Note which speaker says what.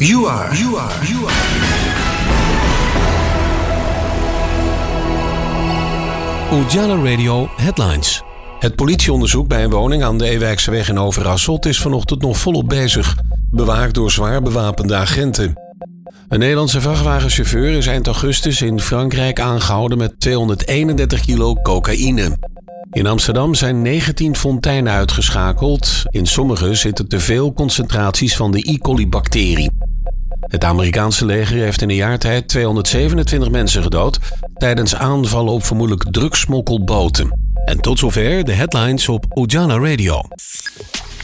Speaker 1: You are.
Speaker 2: Ujala Radio Headlines. Het politieonderzoek bij een woning aan de Ewijkseweg in Overasselt is vanochtend nog volop bezig. Bewaakt door zwaar bewapende agenten. Een Nederlandse vrachtwagenchauffeur is eind augustus in Frankrijk aangehouden met 231 kilo cocaïne. In Amsterdam zijn 19 fonteinen uitgeschakeld. In sommige zitten te veel concentraties van de E. coli-bacterie. Het Amerikaanse leger heeft in een jaar tijd 227 mensen gedood tijdens aanvallen op vermoedelijk drugssmokkelboten. En tot zover de headlines op Ujala Radio.